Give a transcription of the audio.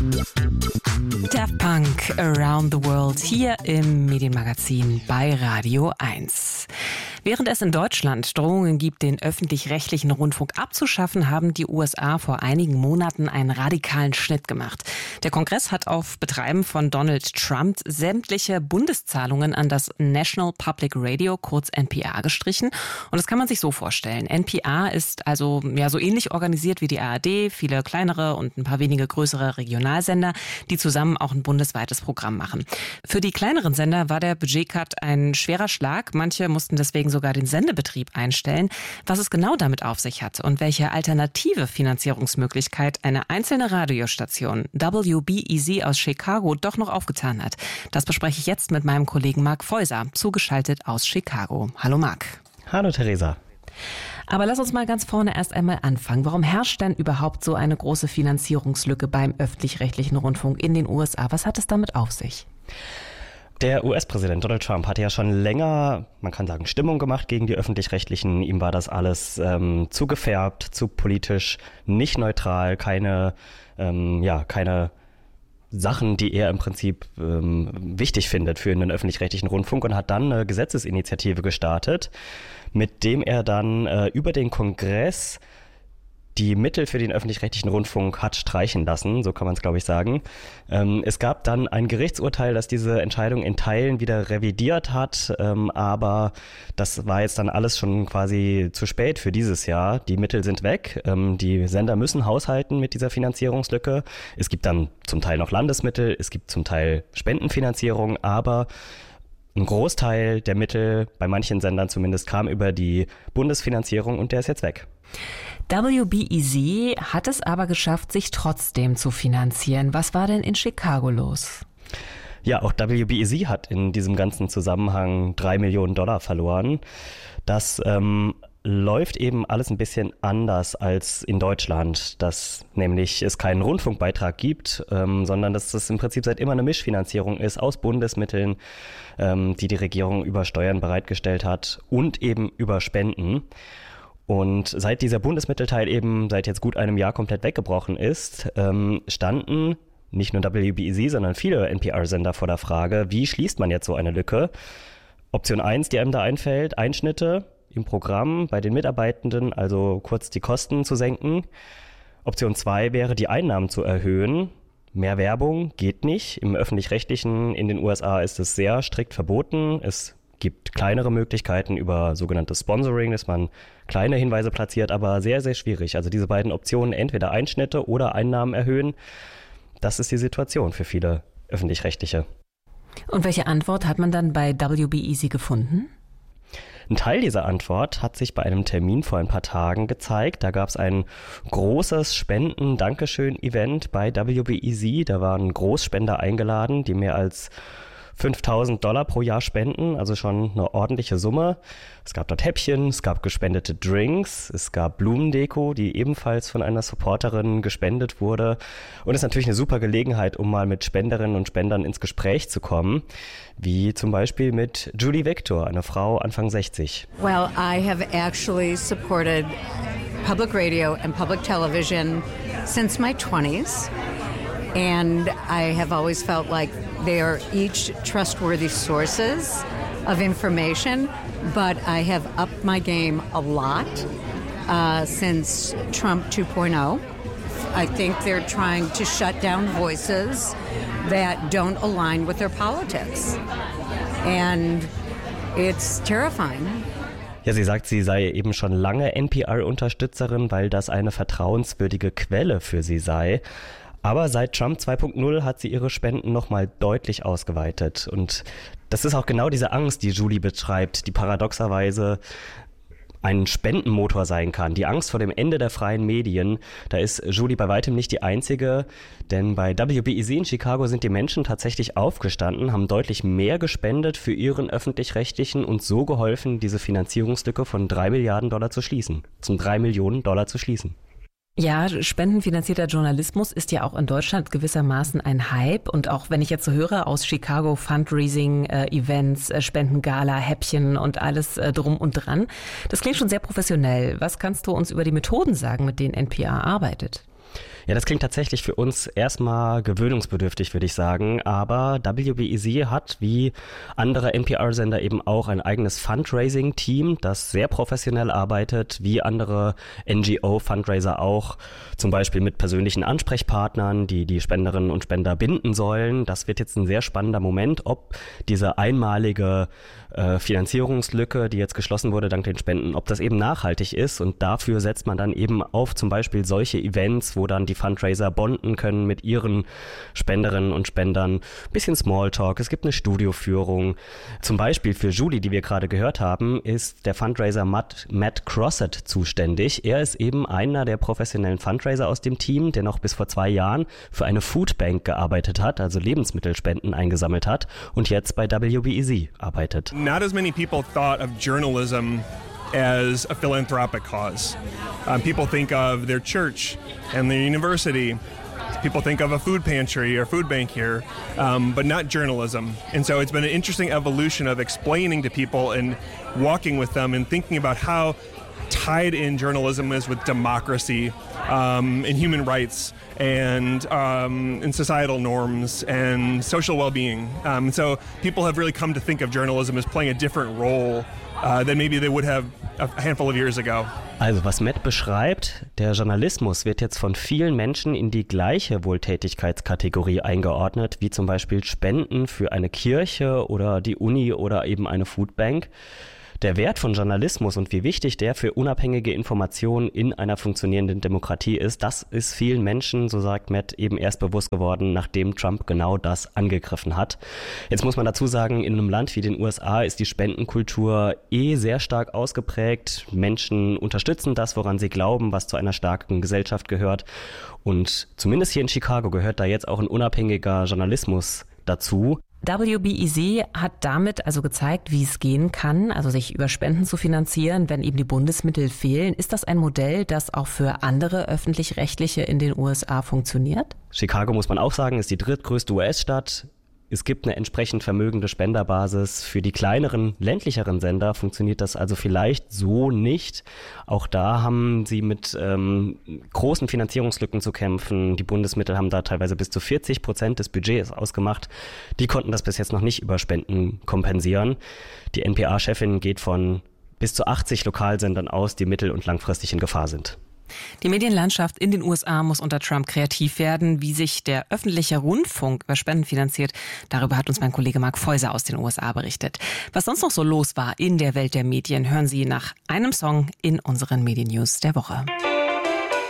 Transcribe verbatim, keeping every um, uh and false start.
Daft Punk Around the World hier im Medienmagazin bei Radio eins. Während es in Deutschland Drohungen gibt, den öffentlich-rechtlichen Rundfunk abzuschaffen, haben die U S A vor einigen Monaten einen radikalen Schnitt gemacht. Der Kongress hat auf Betreiben von Donald Trump sämtliche Bundeszahlungen an das National Public Radio, kurz N P R, gestrichen. Und das kann man sich so vorstellen. N P R ist also ja so ähnlich organisiert wie die A R D, viele kleinere und ein paar wenige größere Regionalsender, die zusammen auch ein bundesweites Programm machen. Für die kleineren Sender war der Budgetcut ein schwerer Schlag. Manche mussten deswegen sogar den Sendebetrieb einstellen. Was es genau damit auf sich hat und welche alternative Finanzierungsmöglichkeit eine einzelne Radiostation, W B E Z aus Chicago, doch noch aufgetan hat, das bespreche ich jetzt mit meinem Kollegen Marc Feuser, zugeschaltet aus Chicago. Hallo Marc. Hallo Theresa. Aber lass uns mal ganz vorne erst einmal anfangen. Warum herrscht denn überhaupt so eine große Finanzierungslücke beim öffentlich-rechtlichen Rundfunk in den U S A? Was hat es damit auf sich? Der U S-Präsident Donald Trump hatte ja schon länger, man kann sagen, Stimmung gemacht gegen die Öffentlich-Rechtlichen. Ihm war das alles ähm, zu gefärbt, zu politisch, nicht neutral, keine, ähm, ja, keine Sachen, die er im Prinzip ähm, wichtig findet für einen öffentlich-rechtlichen Rundfunk, und hat dann eine Gesetzesinitiative gestartet, mit dem er dann äh, über den Kongress die Mittel für den öffentlich-rechtlichen Rundfunk hat streichen lassen, so kann man es, glaube ich, sagen. Ähm, es gab dann ein Gerichtsurteil, das diese Entscheidung in Teilen wieder revidiert hat, ähm, aber das war jetzt dann alles schon quasi zu spät für dieses Jahr. Die Mittel sind weg, ähm, die Sender müssen haushalten mit dieser Finanzierungslücke. Es gibt dann zum Teil noch Landesmittel, es gibt zum Teil Spendenfinanzierung, aber ein Großteil der Mittel, bei manchen Sendern zumindest, kam über die Bundesfinanzierung und der ist jetzt weg. W B E Z hat es aber geschafft, sich trotzdem zu finanzieren. Was war denn in Chicago los? Ja, auch W B E Z hat in diesem ganzen Zusammenhang drei Millionen Dollar verloren. Das ähm, läuft eben alles ein bisschen anders als in Deutschland, dass nämlich es keinen Rundfunkbeitrag gibt, ähm, sondern dass es im Prinzip seit immer eine Mischfinanzierung ist aus Bundesmitteln, ähm, die die Regierung über Steuern bereitgestellt hat und eben über Spenden. Und seit dieser Bundesmittelteil eben seit jetzt gut einem Jahr komplett weggebrochen ist, ähm, standen nicht nur W B E Z, sondern viele N P R-Sender vor der Frage, wie schließt man jetzt so eine Lücke? Option eins, die einem da einfällt, Einschnitte im Programm bei den Mitarbeitenden, also kurz die Kosten zu senken. Option zwei wäre, die Einnahmen zu erhöhen. Mehr Werbung geht nicht. Im Öffentlich-Rechtlichen in den U S A ist es sehr strikt verboten. Es gibt kleinere Möglichkeiten über sogenanntes Sponsoring, dass man kleine Hinweise platziert, aber sehr, sehr schwierig. Also diese beiden Optionen, entweder Einschnitte oder Einnahmen erhöhen, das ist die Situation für viele Öffentlich-Rechtliche. Und welche Antwort hat man dann bei W B E Z gefunden? Ein Teil dieser Antwort hat sich bei einem Termin vor ein paar Tagen gezeigt. Da gab es ein großes Spenden-Dankeschön-Event bei W B E Z. Da waren Großspender eingeladen, die mehr als fünftausend Dollar pro Jahr spenden, also schon eine ordentliche Summe. Es gab dort Häppchen, es gab gespendete Drinks, es gab Blumendeko, die ebenfalls von einer Supporterin gespendet wurde. Und es ist natürlich eine super Gelegenheit, um mal mit Spenderinnen und Spendern ins Gespräch zu kommen, wie zum Beispiel mit Julie Victor, eine Frau Anfang sechzig. Well, I have actually supported public radio and public television since my twenties. And I have always felt like they are each trustworthy sources of information, but I have upped my game a lot uh, since Trump two point oh. I think they're trying to shut down voices that don't align with their politics. And it's terrifying. Ja, sie sagt, sie sei eben schon lange N P R-Unterstützerin, weil das eine vertrauenswürdige Quelle für sie sei. Aber seit Trump zwei Punkt null hat sie ihre Spenden nochmal deutlich ausgeweitet. Und das ist auch genau diese Angst, die Julie betreibt, die paradoxerweise ein Spendenmotor sein kann. Die Angst vor dem Ende der freien Medien, da ist Julie bei weitem nicht die einzige, denn bei W B E Z in Chicago sind die Menschen tatsächlich aufgestanden, haben deutlich mehr gespendet für ihren Öffentlich-Rechtlichen und so geholfen, diese Finanzierungslücke von drei Milliarden Dollar zu schließen, zum drei Millionen Dollar zu schließen. Ja, spendenfinanzierter Journalismus ist ja auch in Deutschland gewissermaßen ein Hype. Und auch wenn ich jetzt so höre aus Chicago, Fundraising-Events, äh, Spendengala, Häppchen und alles äh, drum und dran, das klingt schon sehr professionell. Was kannst du uns über die Methoden sagen, mit denen N P R arbeitet? Ja, das klingt tatsächlich für uns erstmal gewöhnungsbedürftig, würde ich sagen. Aber W B E Z hat wie andere N P R-Sender eben auch ein eigenes Fundraising-Team, das sehr professionell arbeitet, wie andere N G O-Fundraiser auch. Zum Beispiel mit persönlichen Ansprechpartnern, die die Spenderinnen und Spender binden sollen. Das wird jetzt ein sehr spannender Moment, ob diese einmalige äh, Finanzierungslücke, die jetzt geschlossen wurde dank den Spenden, ob das eben nachhaltig ist. Und dafür setzt man dann eben auf zum Beispiel solche Events, wo dann die Fundraiser bonden können mit ihren Spenderinnen und Spendern. Bisschen Smalltalk, es gibt eine Studioführung. Zum Beispiel für Julie, die wir gerade gehört haben, ist der Fundraiser Matt, Matt Crossett zuständig. Er ist eben einer der professionellen Fundraiser aus dem Team, der noch bis vor zwei Jahren für eine Foodbank gearbeitet hat, also Lebensmittelspenden eingesammelt hat und jetzt bei W B E Z arbeitet. Not as many people thought of journalism as a philanthropic cause. Um, people think of their church and their university. People think of a food pantry or food bank here, um, but not journalism. And so it's been an interesting evolution of explaining to people and walking with them and thinking about how tied in journalism is with democracy um, and human rights and um, and societal norms and social well-being. Um, so people have really come to think of journalism as playing a different role uh, than maybe they would have a handful of years ago. Also was Matt beschreibt, der Journalismus wird jetzt von vielen Menschen in die gleiche Wohltätigkeitskategorie eingeordnet, wie zum Beispiel Spenden für eine Kirche oder die Uni oder eben eine Foodbank. Der Wert von Journalismus und wie wichtig der für unabhängige Informationen in einer funktionierenden Demokratie ist, das ist vielen Menschen, so sagt Matt, eben erst bewusst geworden, nachdem Trump genau das angegriffen hat. Jetzt muss man dazu sagen, in einem Land wie den U S A ist die Spendenkultur eh sehr stark ausgeprägt. Menschen unterstützen das, woran sie glauben, was zu einer starken Gesellschaft gehört. Und zumindest hier in Chicago gehört da jetzt auch ein unabhängiger Journalismus dazu. W B E Z hat damit also gezeigt, wie es gehen kann, also sich über Spenden zu finanzieren, wenn eben die Bundesmittel fehlen. Ist das ein Modell, das auch für andere öffentlich-rechtliche in den U S A funktioniert? Chicago, muss man auch sagen, ist die drittgrößte U S-Stadt. Es gibt eine entsprechend vermögende Spenderbasis. Für die kleineren, ländlicheren Sender funktioniert das also vielleicht so nicht. Auch da haben sie mit ähm, großen Finanzierungslücken zu kämpfen. Die Bundesmittel haben da teilweise bis zu vierzig Prozent des Budgets ausgemacht. Die konnten das bis jetzt noch nicht über Spenden kompensieren. Die N P R-Chefin geht von bis zu achtzig Lokalsendern aus, die mittel- und langfristig in Gefahr sind. Die Medienlandschaft in den U S A muss unter Trump kreativ werden. Wie sich der öffentliche Rundfunk über Spenden finanziert, darüber hat uns mein Kollege Mark Feuser aus den U S A berichtet. Was sonst noch so los war in der Welt der Medien, hören Sie nach einem Song in unseren Medien-News der Woche.